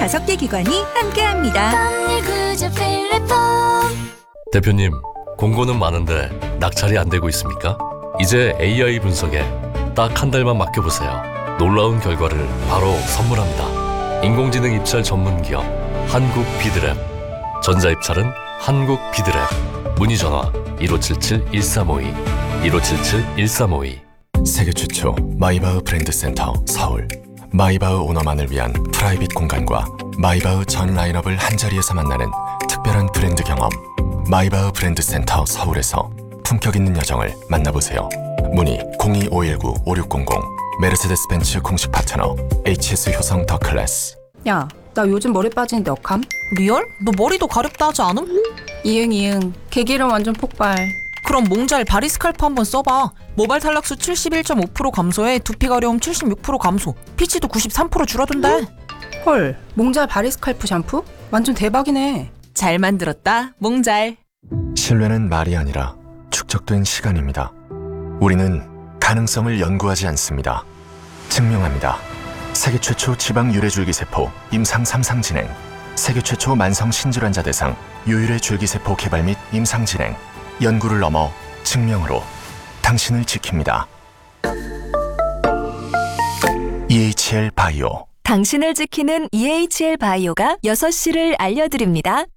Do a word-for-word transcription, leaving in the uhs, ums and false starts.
다섯 개 기관이 함께합니다. 대표님, 공고는 많은데 낙찰이 안 되고 있습니까? 이제 에이아이 분석에 딱 한 달만 맡겨보세요. 놀라운 결과를 바로 선물합니다. 인공지능 입찰 전문 기업 한국 비드랩. 전자입찰은 한국 비드랩. 문의 전화 일오칠칠 일삼오이 일오칠칠 일삼오이. 세계 최초 마이바흐 브랜드 센터 서울. 마이바흐 오너만을 위한 프라이빗 공간과 마이바흐 전 라인업을 한자리에서 만나는 특별한 브랜드 경험. 마이바흐 브랜드 센터 서울에서 품격 있는 여정을 만나보세요. 문의 공이오일구 오육공공. 메르세데스 벤츠 공식 파트너 에이치에스 효성 더 클래스. 야, 나 요즘 머리 빠지는데 어감? 리얼? 너 머리도 가렵다 하지 않음? 이응 이응. 개기름 완전 폭발. 그럼 몽잘 바리스칼프 한번 써봐. 모발 탈락수 칠십일 점 오 퍼센트 감소에 두피 가려움 칠십육 퍼센트 감소, 피지도 구십삼 퍼센트 줄어든대. 헐, 몽잘 바리스칼프 샴푸? 완전 대박이네. 잘 만들었다, 몽잘. 신뢰는 말이 아니라 축적된 시간입니다. 우리는 가능성을 연구하지 않습니다. 증명합니다. 세계 최초 지방 유래 줄기세포 임상 삼 상 진행. 세계 최초 만성 신질환자 대상 유유래 줄기세포 개발 및 임상 진행. 연구를 넘어 증명으로 당신을 지킵니다. 이에이치엘 바이오. 당신을 지키는 이에이치엘 바이오가 여섯 시를 알려드립니다.